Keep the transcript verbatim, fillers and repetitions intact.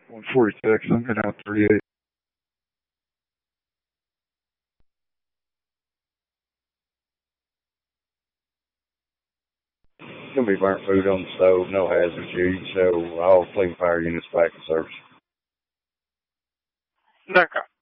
one forty-six, I'm heading out thirty-eight. It's gonna be burnt food on the stove, no hazards here. You can show all clean fire units back in service. D'accord.